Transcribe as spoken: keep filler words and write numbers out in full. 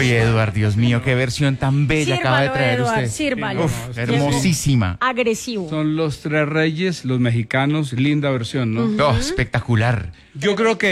Uy, Eduard, Dios mío, qué versión tan bella acaba de Sírvalo, traer Eduard, usted. sírvalo. Uf, hermosísima. Agresivo. Son los tres reyes, los mexicanos, linda versión, ¿no? Oh, espectacular. Yo creo que